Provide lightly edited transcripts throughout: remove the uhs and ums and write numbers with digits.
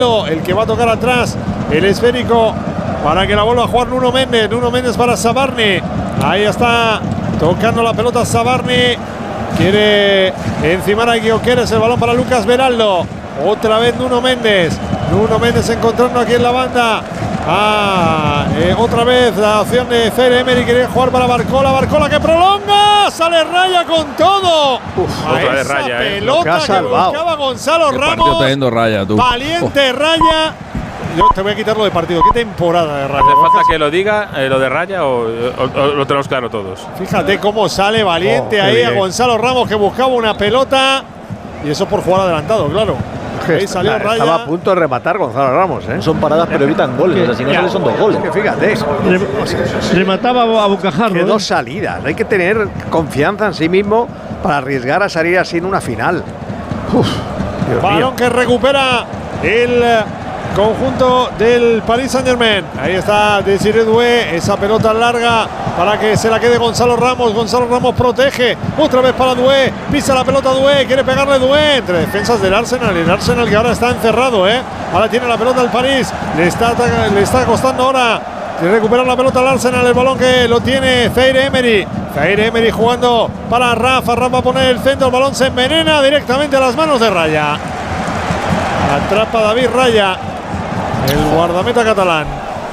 El que va a tocar atrás, el esférico, para que la vuelva a jugar Nuno Méndez. Nuno Méndez para Sabarni. Ahí está, tocando la pelota Sabarni. Quiere encimar a Guioqueres, el balón para Lucas Beraldo. Otra vez Nuno Méndez. Nuno Méndez encontrando aquí en la banda. Otra vez la opción de Zaire Emery. Quiere jugar para Barcola. Barcola que prolonga. Sale Raya con todo. Otra vez Raya. Pelota que buscaba Gonzalo Ramos. Teniendo Raya, tú. Valiente Raya. Yo te voy a quitarlo de partido. ¿Qué temporada de Raya? ¿Hace falta que lo diga lo de Raya o lo tenemos claro todos? Fíjate cómo sale Valiente ahí a Gonzalo Ramos, que buscaba una pelota. Y eso por jugar adelantado, claro. Ahí salió Raya. Estaba a punto de rematar Gonzalo Ramos, ¿eh? Son paradas pero evitan goles. O sea, si no sale son 2 goles. Que fíjate. Remataba a bocajarro. Que 2 salidas. Hay que tener confianza en sí mismo para arriesgar a salir así en una final. Balón que recupera el conjunto del Paris Saint-Germain. Ahí está Desiré Doué. Esa pelota larga para que se la quede Gonzalo Ramos. Gonzalo Ramos protege. Otra vez para Doué. Pisa la pelota Doué. Quiere pegarle Doué entre defensas del Arsenal. El Arsenal que ahora está encerrado, Ahora tiene la pelota el París. Le está costando ahora recuperar la pelota al Arsenal. El balón que lo tiene Zaire Emery. Zaire Emery jugando para Rafa. Rafa va a poner el centro. El balón se envenena directamente a las manos de Raya. Atrapa David Raya, el guardameta catalán.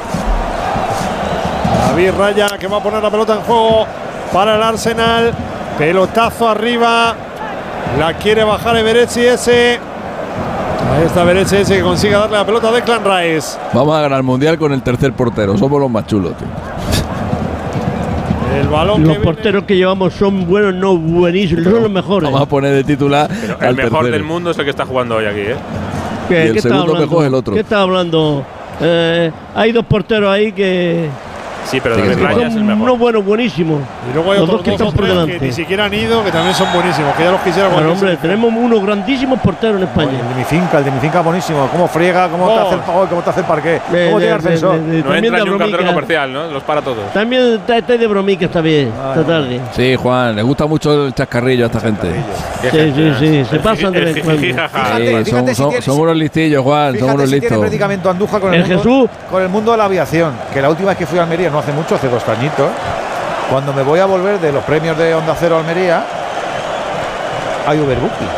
David Raya que va a poner la pelota en juego para el Arsenal. Pelotazo arriba. La quiere bajar Eberechi ese. Ahí está Eberechi ese que consigue darle la pelota a Declan Rice. Vamos a ganar el mundial con el tercer portero. Somos los más chulos, tío. El balón los porteros que llevamos son buenos, no buenísimos, son los mejores. Vamos a poner de titular. Pero el mejor del mundo es el que está jugando hoy aquí, Y el segundo mejor es el otro. ¿Qué está hablando? Hay 2 porteros ahí que… Sí, pero David Raya es el mejor. Uno bueno, buenísimo. Y luego hay otros 2 o 3 que ni siquiera han ido, que también son buenísimos, que ya los quisiera. Pero hombre, tenemos unos grandísimos porteros en España. El de mi finca buenísimo. Cómo friega, cómo te hace el parqué. Cómo tiene ascensor. No entra ni un cartero comercial, ¿no? Los para todos. También está de bromica esta vez, esta tarde. Sí, Juan, le gusta mucho el chascarrillo a esta gente. Sí, se pasan de vez en cuando. Son unos listillos, Juan, son unos listos. Tiene predicamento Andújar con el mundo de la aviación. Que la última vez que fui a Almería, no hace mucho, hace 2 añitos, cuando me voy a volver de los premios de Onda Cero Almería, hay Uberbooking.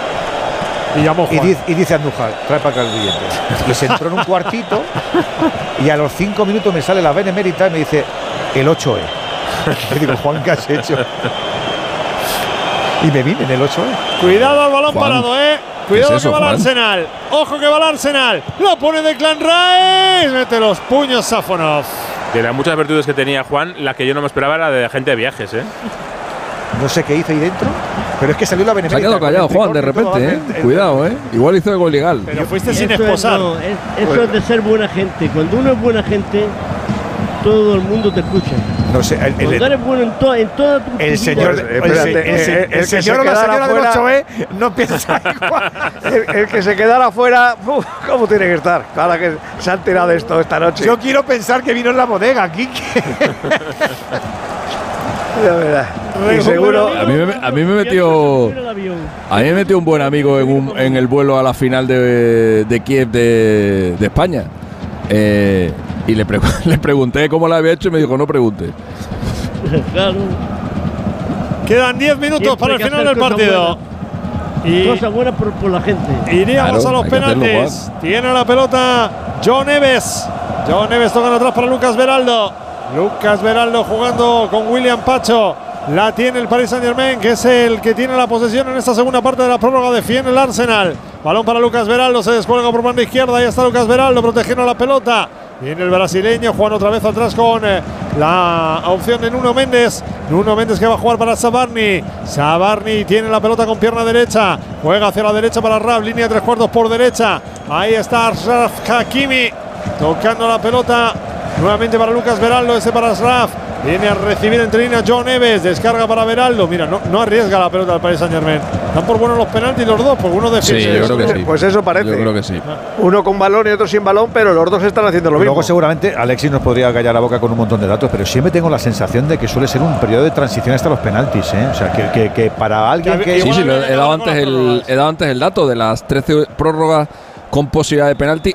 Y dice Andújar, trae para acá el billete. Y se entró en un cuartito y a los 5 minutos me sale la Benemérita y me dice, el 8E. Le digo, Juan, ¿qué has hecho? Y me vine en el 8E. Cuidado al balón Juan, parado, Cuidado eso, que va Juan? el Arsenal. Ojo que va el Arsenal. Lo pone Declan Rice. Mete los puños Safonov. De las muchas virtudes que tenía Juan, la que yo no me esperaba era de agente de viajes, No sé qué hizo ahí dentro, pero es que salió la Benemérita. Se ha quedado callado Juan de repente, Cuidado, Igual hizo algo ilegal. Pero fuiste sin esposar. Eso es de ser buena gente. Cuando uno es buena gente, todo el mundo te escucha. No sé, cuando eres bueno en toda tu el señor, el señor o la señora del 8E no piensa igual. El que se quedara afuera, ¿cómo tiene que estar? Ahora que se ha enterado de esto esta noche. Yo quiero pensar que vino en la bodega, Kike. La verdad. Y seguro. A mí me metió un buen amigo en el vuelo a la final de Kiev de España. Y le pregunté cómo lo había hecho y me dijo, no pregunte. Claro. Quedan 10 minutos para el final del partido. Cosa buena por la gente. Iríamos a los penaltis. Tiene la pelota John Neves. John Neves toca atrás para Lucas Beraldo. Lucas Beraldo jugando con William Pacho. La tiene el Paris Saint-Germain, que es el que tiene la posesión en esta segunda parte de la prórroga. Defiende el Arsenal. Balón para Lucas Beraldo. Se descuelga por banda izquierda. Ahí está Lucas Beraldo protegiendo la pelota. Viene el brasileño, Juan otra vez atrás con la opción de Nuno Méndez. Nuno Méndez que va a jugar para Sabarni. Sabarni tiene la pelota con pierna derecha. Juega hacia la derecha para Raf, línea 3/4 por derecha. Ahí está Ashraf Hakimi tocando la pelota. Nuevamente para Lucas Beraldo, ese para Ashraf. Viene a recibir entre líneas John Neves, descarga para Beraldo. Mira, no arriesga la pelota al Paris Saint-Germain. Están por buenos los penaltis los dos, porque uno defiende. Sí, yo creo que sí. Pues eso parece. Yo creo que sí. Uno con balón y otro sin balón, pero los dos están haciendo lo mismo. Luego seguramente Alexis nos podría callar la boca con un montón de datos, pero siempre tengo la sensación de que suele ser un periodo de transición hasta los penaltis, O sea, que para alguien que… Sí, he dado antes el dato de las 13 prórrogas con posibilidad de penalti